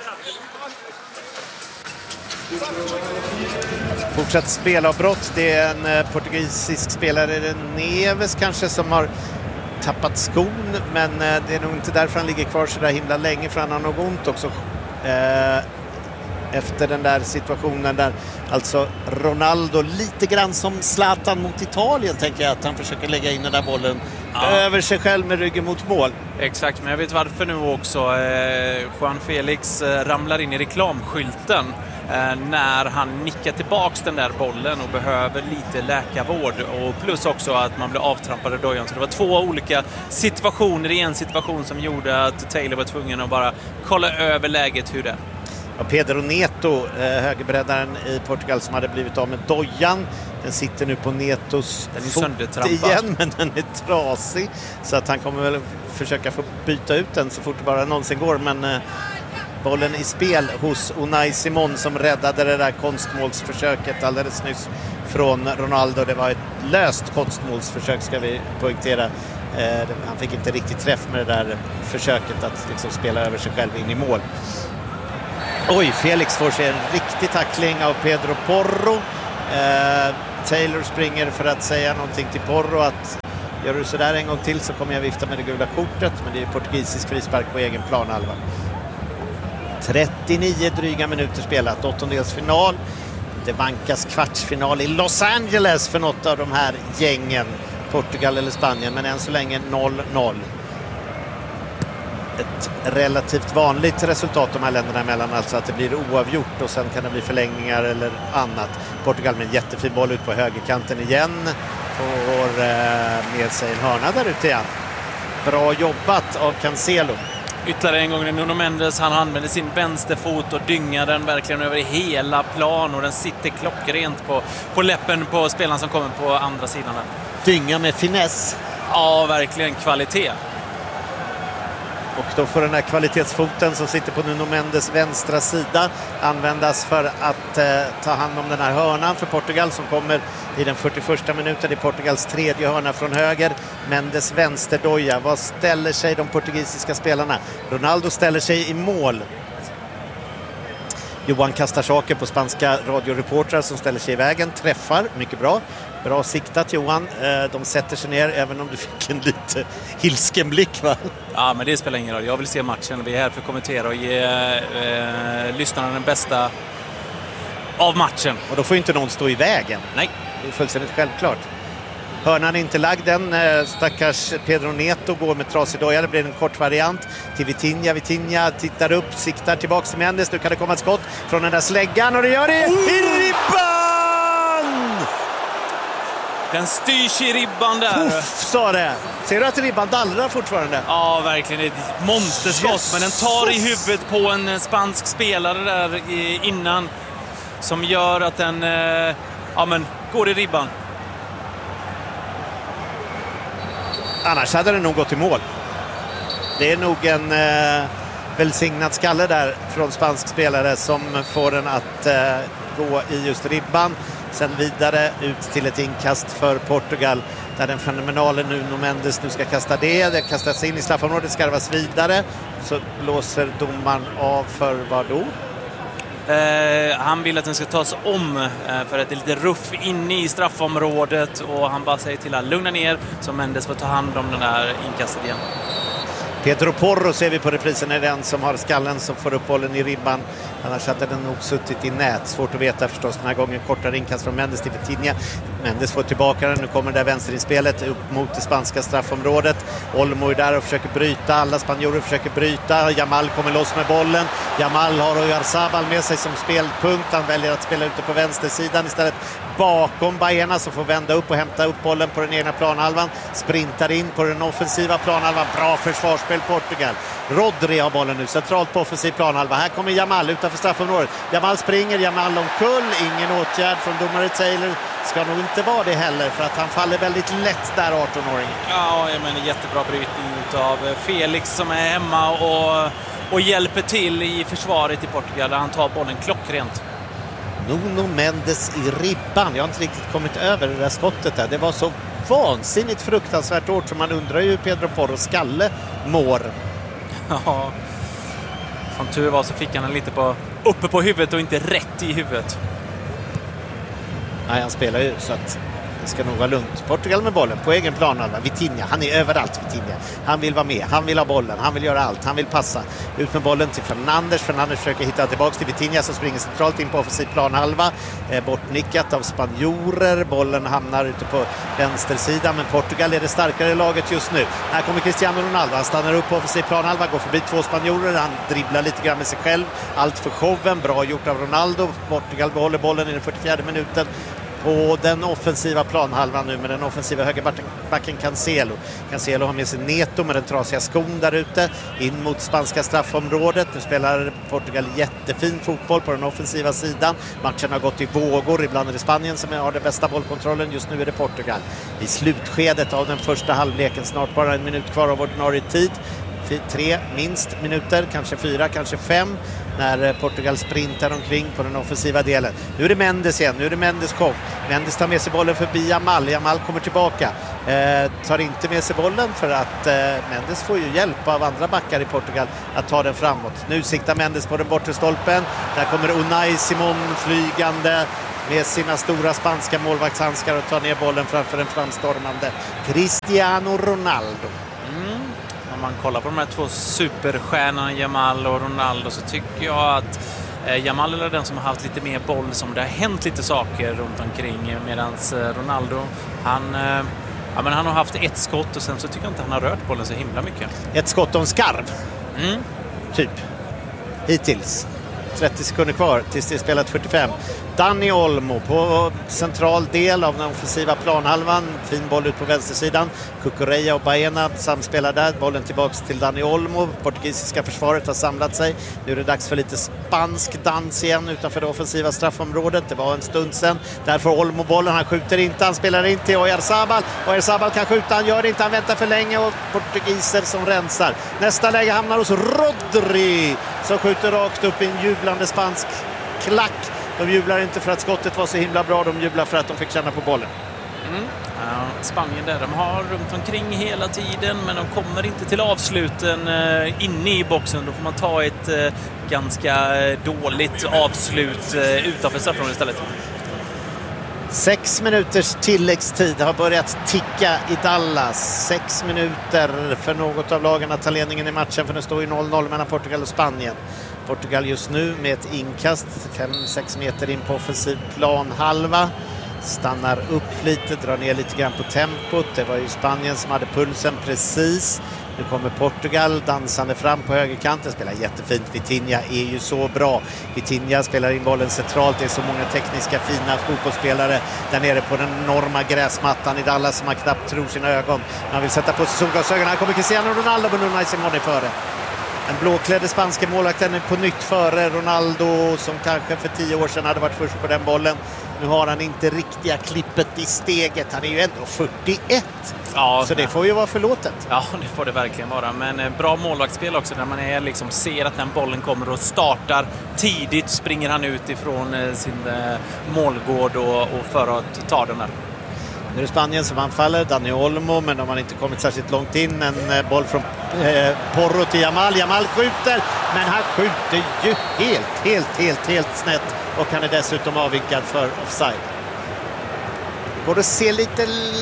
A: Fortsatt spelavbrott. Det är en portugisisk spelare, Neves kanske, som har tappat skon. Men det är nog inte därför han ligger kvar så där himla länge, för han har nog ont också. Eh... efter den där situationen där alltså Ronaldo lite grann som Zlatan mot Italien, tänker jag, att han försöker lägga in den där bollen ja. över sig själv med ryggen mot mål.
B: Exakt, men jag vet varför nu också. Eh, Juan Felix eh, ramlar in i reklamskylten eh, när han nickar tillbaks den där bollen och behöver lite läkarvård, och plus också att man blir avtrampad i dojan. Så det var två olika situationer i en situation som gjorde att Taylor var tvungen att bara kolla över läget hur det är.
A: Ja, Pedro Neto, eh, högerbreddaren i Portugal som hade blivit av med dojan. Den sitter nu på Netos fot igen, men den är trasig. Så att han kommer väl försöka få byta ut den så fort det bara någonsin går. Men eh, bollen i spel hos Unai Simon som räddade det där konstmålsförsöket alldeles nyss från Ronaldo. Det var ett löst konstmålsförsök, ska vi poängtera. Eh, han fick inte riktigt träff med det där försöket att liksom spela över sig själv in i mål. Oj, Felix får sig en riktig tackling av Pedro Porro. Eh, Taylor springer för att säga någonting till Porro att gör du så där en gång till så kommer jag vifta med det gula kortet. Men det är portugisisk frispark på egen planhalva. trettionio dryga minuter spelat, åttondelsfinal. Det vankas kvartsfinal i Los Angeles för något av de här gängen, Portugal eller Spanien, men än så länge noll noll. Ett relativt vanligt resultat de här länderna emellan, alltså att det blir oavgjort och sen kan det bli förlängningar eller annat. Portugal med en jättefin boll ut på högerkanten igen, får eh, med sig en hörna där ute igen. Bra jobbat av Cancelo.
B: Ytterligare en gång när Nuno Mendes, han använder sin vänsterfot och dyngar den verkligen över hela plan och den sitter klockrent på, på läppen på spelaren som kommer på andra sidan.
A: Dynga med finess.
B: Ja, verkligen kvalitet.
A: Och då får den här kvalitetsfoten som sitter på Nuno Mendes vänstra sida användas för att eh, ta hand om den här hörnan för Portugal som kommer i den fyrtioförsta minuten. I Portugals tredje hörna från höger. Mendes vänsterdoja. Vad ställer sig de portugisiska spelarna? Ronaldo ställer sig i mål. Johan kastar saker på spanska radioreportrar som ställer sig i vägen. Träffar, mycket bra. Bra siktat Johan. De sätter sig ner även om du fick en lite hilsken blick, va?
B: Ja, men det spelar ingen roll. Jag vill se matchen. Vi är här för att kommentera och ge eh, lyssnarna den bästa av matchen.
A: Och då får inte någon stå i vägen.
B: Nej.
A: Det är fullständigt självklart. Hörnan är inte lagd än. Stackars Pedro Neto går med trasig doja. Det blir en kort variant till Vitinha. Vitinha tittar upp, siktar tillbaka till Mendes. Nu kan det komma ett skott från den där släggan och det gör det oh! i ribban!
B: Den styrs i ribban där.
A: Puff, sa det. Ser du att ribban dallrar fortfarande?
B: Ja, verkligen. Ett monsterskott. Yes. Men den tar i huvudet på en spansk spelare där innan som gör att den ja, men, går i ribban.
A: Annars hade det nog gått i mål. Det är nog en eh, välsignad skalle där från spansk spelare som får den att eh, gå i just ribban. Sen vidare ut till ett inkast för Portugal där den fenomenalen Nuno Mendes nu ska kasta det. Det kastas in i straffområdet, skarvas vidare. Så blåser domaren av för vad då?
B: Eh, han vill att den ska tas om eh, för att det är lite ruff inne i straffområdet och han bara säger till att lugna ner så Mendes får ta hand om den där inkastet igen.
A: Pedro Porro ser vi på reprisen är den som har skallen som får upp bollen i ribban. Annars hade den nog suttit i nät. Svårt att veta förstås den här gången. Kortare inkast från Mendes till Vitinha. Mendes får tillbaka den. Nu kommer det där vänsterinspellet upp mot det spanska straffområdet. Olmo är där och försöker bryta. Alla spanjorer försöker bryta. Jamal kommer loss med bollen. Jamal har Oyarzabal med sig som spelpunkt. Han väljer att spela ute på vänstersidan istället bakom Baena som får vända upp och hämta upp bollen på den egna planhalvan. Sprintar in på den offensiva planhalvan. Bra försvarsspel Portugal. Rodri har bollen nu centralt på offensiv planhalva. Här kommer Jamal utanför straffområdet. Jamal springer, Jamal omkull. Ingen åtgärd från domare Taylor. Ska nog inte vara det heller för att han faller väldigt lätt där, arton-åringen.
B: Ja, jag menar jättebra brytning av Felix som är hemma och, och hjälper till i försvaret i Portugal. Han tar bollen klockrent.
A: Nuno Mendes i ribban. Jag har inte riktigt kommit över det där skottet där. Det var så vansinnigt fruktansvärt hårt som man undrar ju hur Pedro Porros skalle mår.
B: Ja, som tur var så fick han den lite på, uppe på huvudet och inte rätt i huvudet.
A: Nej, han spelar ju så att det ska nog vara lugnt. Portugal med bollen på egen planhalva. Vitinha, han är överallt Vitinha. Han vill vara med, han vill ha bollen, han vill göra allt, han vill passa. Ut med bollen till Fernandes. Fernandes försöker hitta tillbaka till Vitinha som springer centralt in på offensiv planhalva. Eh, bortnickat av spanjorer. Bollen hamnar ute på vänstersidan, men Portugal är det starkare laget just nu. Här kommer Cristiano Ronaldo. Han stannar upp på offensiv planhalva, går förbi två spanjorer. Han dribblar lite grann med sig själv. Allt för showen. Bra gjort av Ronaldo. Portugal behåller bollen i den fyrtiofjärde minuten. på den offensiva planhalvan nu med den offensiva högerbacken Cancelo. Cancelo har med sig Neto med den trasiga skon där ute in mot spanska straffområdet. Nu spelar Portugal jättefin fotboll på den offensiva sidan. Matchen har gått i vågor. Ibland är det Spanien som har den bästa bollkontrollen. Just nu är det Portugal. I slutskedet av den första halvleken, snart bara en minut kvar av ordinarie tid. Tre minst minuter, kanske fyra, kanske fem, när Portugal sprintar omkring på den offensiva delen. Nu är det Mendes igen, nu är det Mendes kom. Mendes tar med sig bollen förbi Yamal. Yamal kommer tillbaka. Eh, tar inte med sig bollen för att eh, Mendes får ju hjälp av andra backar i Portugal att ta den framåt. Nu siktar Mendes på den bortre stolpen. Där kommer Unai Simon flygande med sina stora spanska målvaktshandskar och tar ner bollen framför den framstormande Cristiano Ronaldo.
B: Mm. Om man kollar på de här två superstjärnorna Yamal och Ronaldo så tycker jag att eh, Yamal är den som har haft lite mer boll, som det har hänt lite saker runt omkring, medan eh, Ronaldo han, eh, ja, men han har haft ett skott och sen så tycker jag inte han har rört bollen så himla mycket.
A: Ett skott och en skarv.
B: Mm.
A: Typ. Hittills. trettio sekunder kvar tills det är spelat fyrtiofem. Dani Olmo på central del av den offensiva planhalvan. Fin boll ut på vänstersidan. Cucurella och Baena samspelar där. Bollen tillbaks till Dani Olmo. Portugisiska försvaret har samlat sig. Nu är det dags för lite spansk dans igen utanför det offensiva straffområdet. Det var en stund sedan. Där får Olmo bollen. Han skjuter inte. Han spelar in till Oyarzabal. Oyarzabal kan skjuta. Han gör det inte. Han väntar för länge och portugiser som rensar. Nästa läge hamnar hos Rodri som skjuter rakt upp i en jublande spansk klack. De jublar inte för att skottet var så himla bra, de jublar för att de fick känna på bollen.
B: Mm. Ja, Spanien där, de har runt omkring hela tiden, men de kommer inte till avsluten eh, inne i boxen. Då får man ta ett eh, ganska dåligt avslut eh, utanför straffområdet istället.
A: Sex minuters tilläggstid har börjat ticka i Dallas. Sex minuter för något av lagen att ta ledningen i matchen, för det står ju noll noll mellan Portugal och Spanien. Portugal just nu med ett inkast fem sex meter in på offensiv planhalva. Stannar upp lite, drar ner lite grann på tempot. Det var ju Spanien som hade pulsen precis. Nu kommer Portugal dansande fram på högerkanten. Spelar jättefint. Vitinha är ju så bra. Vitinha spelar in bollen centralt. Det är så många tekniska fina fotbollsspelare där nere på den enorma gräsmattan i Dallas som man knappt tror sina ögon. Man vill sätta på sig solglasögonen. Här kommer Cristiano Ronaldo, men Unai Simon är före. En blåklädd spanska målvakten är på nytt före Ronaldo som kanske för tio år sedan hade varit först på den bollen. Nu har han inte riktiga klippet i steget. Han är ju ändå fyrtioett. Ja, så det får ju vara förlåtet.
B: Ja, det får det verkligen vara. Men bra målvaktsspel också där man är liksom ser att den bollen kommer och startar tidigt. Springer han ut ifrån sin målgård och, och för att ta den där.
A: Nu är det Spanien som anfaller, Dani Olmo, men de har inte kommit särskilt långt in. En boll från eh, Porro till Yamal. Yamal skjuter, men han skjuter ju helt, helt, helt, helt snett. Och han är dessutom avvinkad för offside. Det går att se lite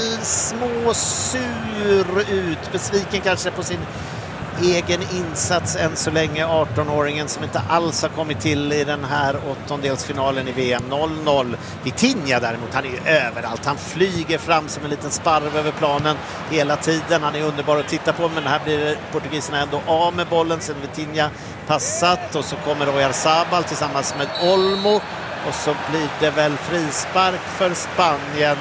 A: småsur ut. Besviken kanske på sin egen insats än så länge. arton-åringen som inte alls har kommit till i den här åttondelsfinalen i V M. noll noll. Vitinha däremot, han är ju överallt. Han flyger fram som en liten sparv över planen hela tiden. Han är underbar att titta på, men här blir portugiserna ändå av med bollen sen Vitinha passat. Och så kommer Oyarzabal tillsammans med Olmo. Och så blir det väl frispark för Spanien.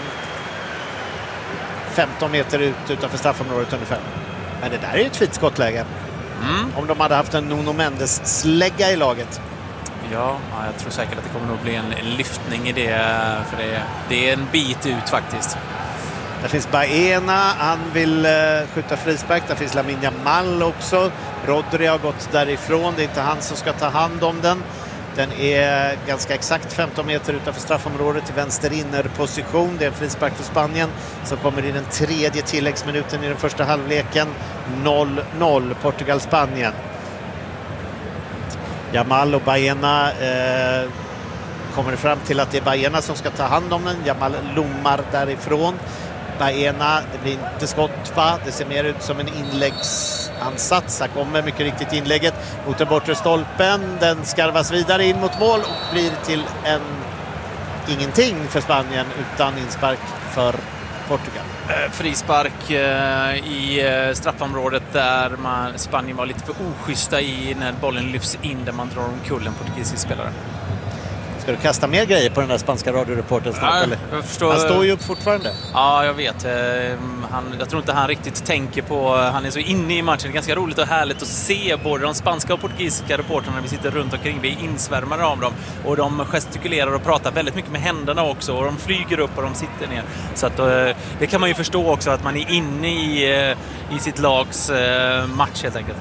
A: femton meter ut utanför straffområdet ungefär. Men det där är ju ett fint skottläge. Mm. Om de hade haft en Nuno Mendes slägga i laget.
B: Ja, jag tror säkert att det kommer att bli en lyftning i det. För det, det är en bit ut faktiskt.
A: Där finns Baena, han vill uh, skjuta frispark. Där finns Lamine Yamal också. Rodri har gått därifrån. Det är inte han som ska ta hand om den. Den är ganska exakt femton meter utanför straffområdet i vänster innerposition. Det är en frispark för Spanien som kommer i den tredje tilläggsminuten i den första halvleken. noll noll Portugal-Spanien. Yamal och Baena eh, kommer fram till att det är Baena som ska ta hand om den. Yamal lommar därifrån. Baena, det blir inte skott, va? Det ser mer ut som en inläggsansats. Här kommer mycket riktigt inlägget mot den bortre stolpen. Den skarvas vidare in mot mål och blir till en ingenting för Spanien utan inspark för Portugal.
B: Eh, frispark eh, i eh, straffområdet där man, Spanien var lite för oschyssta i när bollen lyfts in där man drar omkull en portugisisk spelare.
A: Ska du kasta mer grejer på den där spanska radioreporten snart?
B: Ja,
A: eller?
B: jag förstår.
A: Han står ju upp fortfarande.
B: Ja, jag vet. Han, jag tror inte han riktigt tänker på... Han är så inne i matchen. Det är ganska roligt och härligt att se både de spanska och portugisiska reporterna. Vi sitter runt omkring. Vi är insvärmare av dem. Och de gestikulerar och pratar väldigt mycket med händerna också. Och de flyger upp och de sitter ner. Så att, det kan man ju förstå också, att man är inne i, i sitt lags match helt enkelt.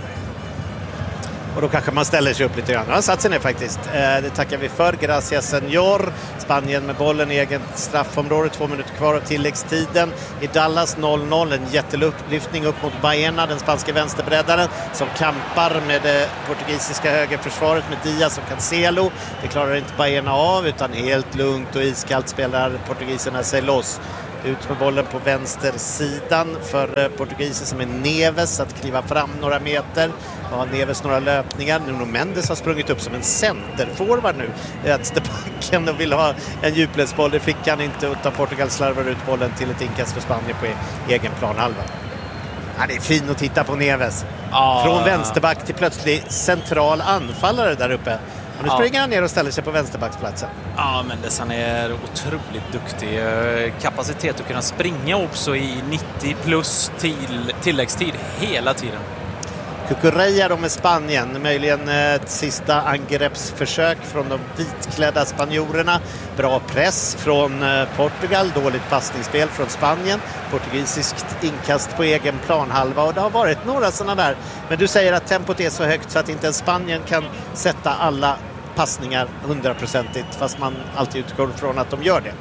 A: Och då kanske man ställer sig upp lite grann. Han har satt sig ner faktiskt. Det tackar vi för. Gracias senor. Spanien med bollen i egen straffområde. Två minuter kvar av tilläggstiden. I Dallas noll noll. En jätteluftlyftning upp mot Baena, den spanska vänsterbreddaren, som kampar med det portugisiska högerförsvaret med Diaz och Cancelo. Det klarar inte Baena av, utan helt lugnt och iskallt spelar portugiserna sig loss. Ut med bollen på vänstersidan för portugiser som är Neves att kliva fram några meter. Och har Neves några löpningar. Nuno Mendes har sprungit upp som en centerforward nu i vänsterbacken och vill ha en djupledsboll. Det fick han inte, utan Portugal slarvar ut bollen till ett inkast för Spanien på egen planhalva. Ja, det är fint att titta på Neves.
B: Ah.
A: Från vänsterback till plötsligt central anfallare där uppe. Och nu springer han ner och ställer sig på vänsterbacksplatsen.
B: Ja, men han är otroligt duktig. Kapacitet att kunna springa också i nittio plus till tilläggstid hela tiden.
A: Cucurella då med Spanien. Möjligen ett sista angreppsförsök från de vitklädda spanjorerna. Bra press från Portugal. Dåligt passningsspel från Spanien. Portugisiskt inkast på egen planhalva. Och det har varit några sådana där. Men du säger att tempot är så högt så att inte Spanien kan sätta alla passningar hundraprocentigt. Fast man alltid utgår från att de gör det.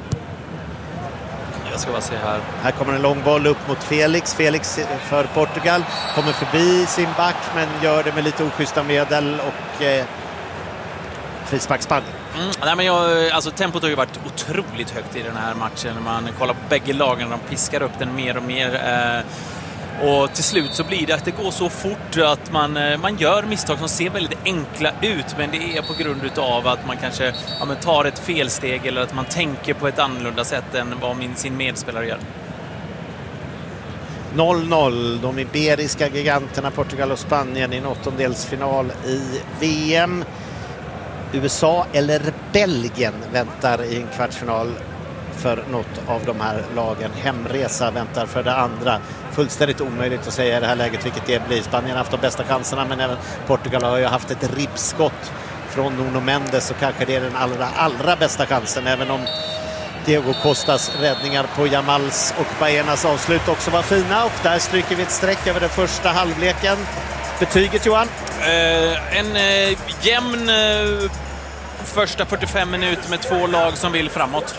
B: Jag ska bara se här.
A: Här kommer en lång boll upp mot Felix. Felix för Portugal kommer förbi sin back, men gör det med lite oschyssta medel och eh, frispark Spanien.
B: Mm, nej men jag, alltså, tempot har ju varit otroligt högt i den här matchen. Man kollar på bägge lagen, de piskar upp den mer och mer. Eh, och till slut så blir det att det går så fort att man, man gör misstag som ser väldigt enkla ut, men det är på grund av att man kanske ja, men tar ett felsteg eller att man tänker på ett annorlunda sätt än vad min, sin medspelare gör.
A: noll noll. De iberiska giganterna Portugal och Spanien i en åttondelsfinal i V M. U S A eller Belgien väntar i en kvartsfinal för något av de här lagen. Hemresa väntar för det andra. Fullständigt omöjligt att säga i det här läget vilket det blir. Spanien har haft de bästa chanserna, men även Portugal har ju haft ett ribbskott från Nuno Mendes, så kanske det är den allra, allra bästa chansen, även om Diego Costas räddningar på Jamals och Baenas avslut också var fina. Och där stryker vi ett streck över den första halvleken. Betyget, Johan?
B: Uh, en uh, jämn uh, första fyrtiofem minuter med två lag som vill framåt.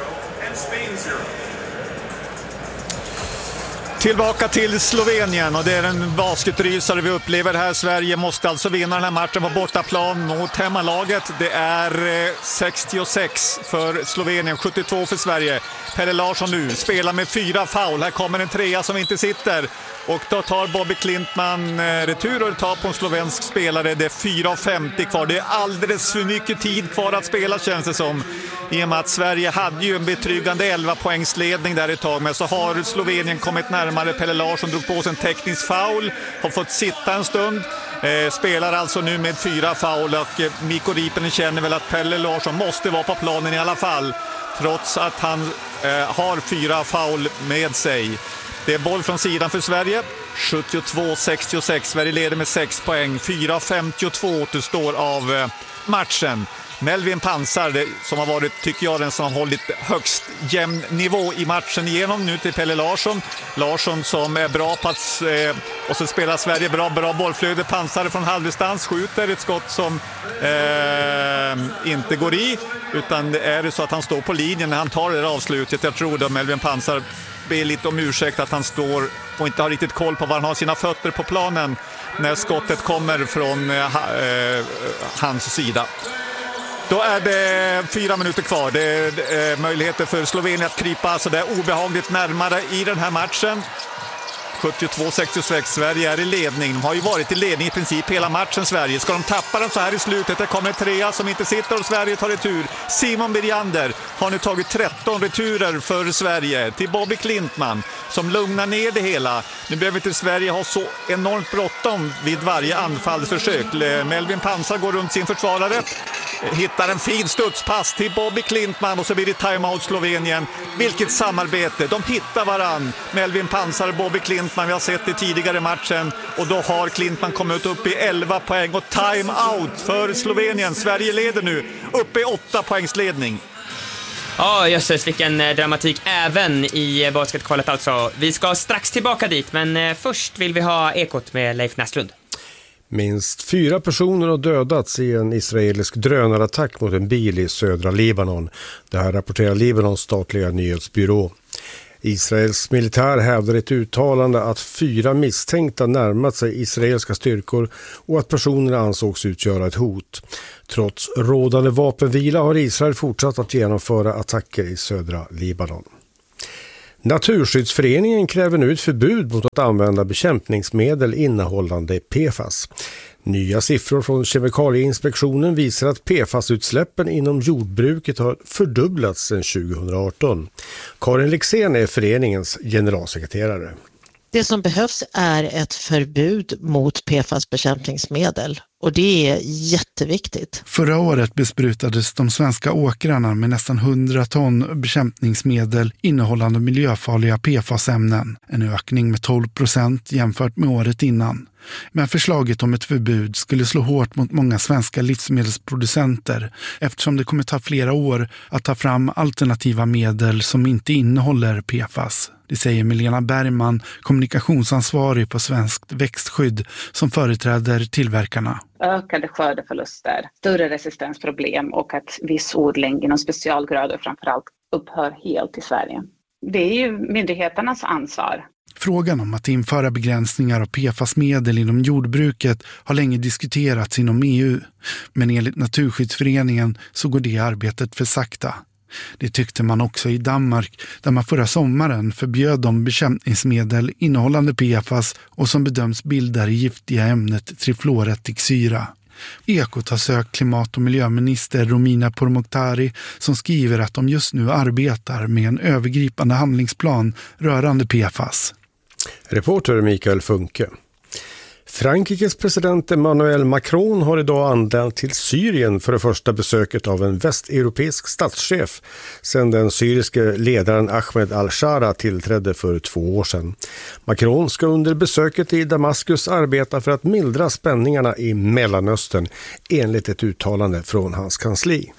D: Tillbaka till Slovenien, och det är en basketrysare vi upplever här. Sverige måste alltså vinna den här matchen på bortaplan mot hemmalaget. Det är sextiosex för Slovenien, sjuttiotvå för Sverige. Pelle Larsson nu spelar med fyra foul. Här kommer en trea som inte sitter. Och då tar Bobby Klintman retur och tar på en slovensk spelare. Det är fyra femtio kvar. Det är alldeles för mycket tid kvar att spela, känns det som. I och med att Sverige hade ju en betryggande elva poängsledning där ett tag. Men så har Slovenien kommit närmare. Pelle Larsson drog på sig en teknisk foul. Har fått sitta en stund. Eh, spelar alltså nu med fyra foul. Och eh, Mikko Riipinen känner väl att Pelle Larsson måste vara på planen i alla fall. Trots att han eh, har fyra foul med sig. Det är boll från sidan för Sverige. sjuttiotvå sextiosex. Sverige leder med sex poäng. fyra femtiotvå återstår av eh, matchen. Melvin Pansar, det, som har varit, tycker jag, den som har hållit högst jämn nivå i matchen igenom. Nu till Pelle Larsson. Larsson som är bra på att, eh, och så spelar Sverige bra, bra bollflöde. Pansar från halvdistans skjuter ett skott som eh, inte går i. Utan det är det så att han står på linjen när han tar det avslutet. Jag tror då Melvin Pansar ber lite om ursäkt att han står och inte har riktigt koll på var han har sina fötter på planen när skottet kommer från eh, eh, hans sida. Då är det fyra minuter kvar. Det är möjligheter för Slovenien att krypa så det är obehagligt närmare i den här matchen. sjuttiotvå sextiosex. Sverige är i ledning. De har ju varit i ledning i princip hela matchen, Sverige. Ska de tappa den så här i slutet? Det kommer en trea som inte sitter och Sverige tar retur. Simon Birjander har nu tagit tretton returer för Sverige till Bobby Klintman som lugnar ner det hela. Nu behöver inte Sverige ha så enormt bråttom vid varje anfallsförsök. Melvin Pansar går runt sin försvarare hittar en fin studspass till Bobby Klintman och så blir det timeout Slovenien. Vilket samarbete, de hittar varann. Melvin Pansar och Bobby Klintman, vi har sett det tidigare i matchen, och då har Klintman kommit upp i elva poäng och timeout för Slovenien. Sverige leder nu upp i åtta poängsledning.
E: Ja, jösses, vilken dramatik även i basketkvalet alltså. Vi ska strax tillbaka dit, men först vill vi ha Ekot med Leif Näslund.
F: Minst fyra personer har dödats i en israelisk drönarattack mot en bil i södra Libanon. Det här rapporterar Libanons statliga nyhetsbyrå. Israels militär hävdar ett uttalande att fyra misstänkta närmat sig israeliska styrkor och att personerna ansågs utgöra ett hot. Trots rådande vapenvila har Israel fortsatt att genomföra attacker i södra Libanon. Naturskyddsföreningen kräver nu ett förbud mot att använda bekämpningsmedel innehållande P F A S. Nya siffror från Kemikalieinspektionen visar att P F A S-utsläppen inom jordbruket har fördubblats sedan tjugohundraarton. Karin Lexén är föreningens generalsekreterare.
G: Det som behövs är ett förbud mot P F A S-bekämpningsmedel och det är jätteviktigt.
H: Förra året besprutades de svenska åkrarna med nästan hundra ton bekämpningsmedel innehållande miljöfarliga P F A S-ämnen. En ökning med tolv procent jämfört med året innan. Men förslaget om ett förbud skulle slå hårt mot många svenska livsmedelsproducenter eftersom det kommer ta flera år att ta fram alternativa medel som inte innehåller P F A S. Det säger Milena Bergman, kommunikationsansvarig på Svenskt växtskydd, som företräder tillverkarna.
I: Ökade skördeförluster, större resistensproblem och att viss odling inom specialgrödor framförallt upphör helt i Sverige. Det är ju myndigheternas ansvar.
H: Frågan om att införa begränsningar av P F A S-medel inom jordbruket har länge diskuterats inom E U. Men enligt Naturskyddsföreningen så går det arbetet för sakta. Det tyckte man också i Danmark där man förra sommaren förbjöd de bekämpningsmedel innehållande P F A S och som bedöms bilda det giftiga ämnet trifluoretiksyra. Ekot har sökt klimat- och miljöminister Romina Pourmokhtari som skriver att de just nu arbetar med en övergripande handlingsplan rörande P F A S.
F: Reporter Mikael Funke. Frankrikes president Emmanuel Macron har idag anlänt till Syrien för det första besöket av en västeuropeisk statschef sedan den syriske ledaren Ahmed al-Shara tillträdde för två år sedan. Macron ska under besöket i Damaskus arbeta för att mildra spänningarna i Mellanöstern enligt ett uttalande från hans kansli.